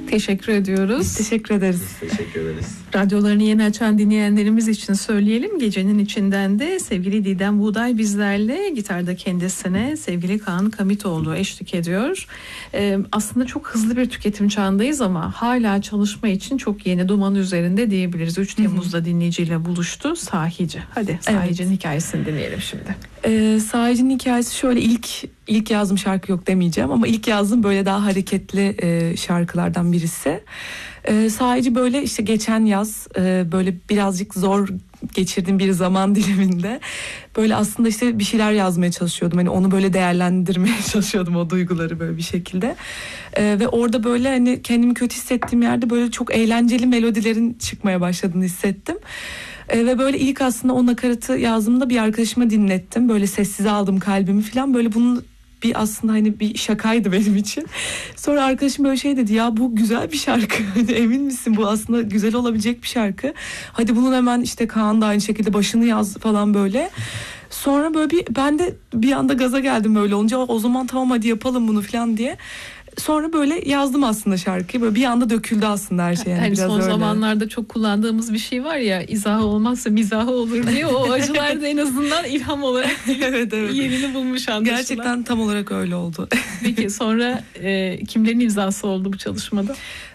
teşekkür ediyoruz. Biz teşekkür ederiz. Biz teşekkür ederiz. Radyolarını yeni açan dinleyenlerimiz için söyleyelim. Gecenin içinden de sevgili Didem Buğday bizlerle, gitarda kendisine sevgili Kaan Kamitoğlu eşlik ediyor. Aslında çok hızlı bir tüketim çağındayız ama hala çalışma için çok yeni, duman üzerinde diyebiliriz. 3 Temmuz'da dinleyiciyle buluştu. Sahici. Hadi Sahici'nin hikayesini dinleyelim şimdi. Sahici'nin hikayesi şöyle, ilk yazdığım şarkı yok demeyeceğim ama ilk yazdığım böyle daha hareketli şarkılardan birisi. Sahici böyle işte geçen yaz böyle birazcık zor geçirdiğim bir zaman diliminde böyle aslında işte bir şeyler yazmaya çalışıyordum. Hani onu böyle değerlendirmeye çalışıyordum, o duyguları böyle bir şekilde. Ve orada böyle hani kendimi kötü hissettiğim yerde böyle çok eğlenceli melodilerin çıkmaya başladığını hissettim. Ve böyle ilk aslında o nakaratı yazdığımda bir arkadaşıma dinlettim. Böyle sessize aldım kalbimi falan. Böyle bunun bir aslında hani bir şakaydı benim için. Sonra arkadaşım böyle şey dedi, ya bu güzel bir şarkı. Hani emin misin, bu aslında güzel olabilecek bir şarkı. Hadi bunun hemen işte Kaan da aynı şekilde başını yaz falan böyle. Sonra böyle ben de bir anda gaza geldim böyle olunca, o zaman tamam hadi yapalım bunu falan diye. Sonra böyle yazdım aslında şarkıyı. Böyle bir anda döküldü aslında her şey. Yani biraz son öyle. zamanlarda çok kullandığımız bir şey var ya, izahı olmazsa mizahı olur diye, o acılar da en azından ilham olarak evet. yerini bulmuş anlaşılan. Gerçekten tam olarak öyle oldu. Peki sonra kimlerin imzası oldu bu çalışmada?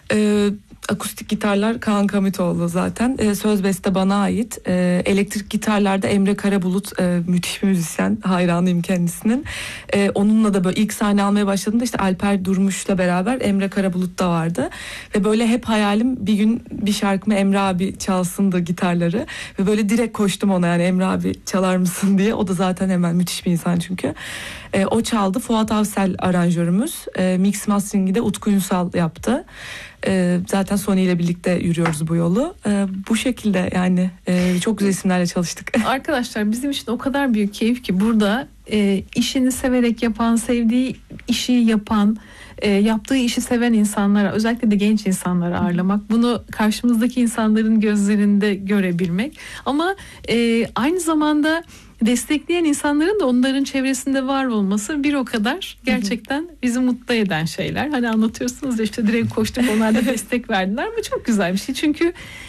Akustik gitarlar Kaan Kamitoğlu zaten. Söz beste bana ait. Elektrik gitarlarda Emre Karabulut, müthiş bir müzisyen. Hayranıyım kendisinin. Onunla da böyle ilk sahne almaya başladığımda işte Alper Durmuş'la beraber Emre Karabulut da vardı. Ve böyle hep hayalim bir gün bir şarkımı Emre abi çalsın da gitarları. Ve böyle direkt koştum ona, yani Emre abi çalar mısın diye. O da zaten hemen, müthiş bir insan çünkü. O çaldı. Fuat Avsel aranjörümüz. Mix mastering'i de Utku Ünsal yaptı. Zaten Sony ile birlikte yürüyoruz bu yolu. Bu şekilde yani çok güzel isimlerle çalıştık. Arkadaşlar bizim için o kadar büyük keyif ki burada işini severek yapan, sevdiği işi yapan, yaptığı işi seven insanlara, özellikle de genç insanlara ağırlamak. Bunu karşımızdaki insanların gözlerinde görebilmek. Ama aynı zamanda destekleyen insanların da onların çevresinde var olması bir o kadar gerçekten bizi mutlu eden şeyler. Hani anlatıyorsunuz ya, işte direkt koştuk, onlar da destek verdiler. Bu çok güzel bir şey. Çünkü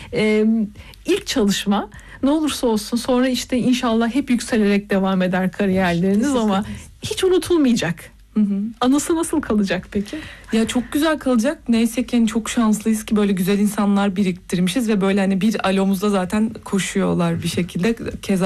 ilk çalışma ne olursa olsun sonra işte inşallah hep yükselerek devam eder kariyerleriniz ama hiç unutulmayacak. Anısı nasıl kalacak peki? Ya çok güzel kalacak. Neyse ki yani çok şanslıyız ki böyle güzel insanlar biriktirmişiz ve böyle hani bir alomuzda zaten koşuyorlar bir şekilde. Keza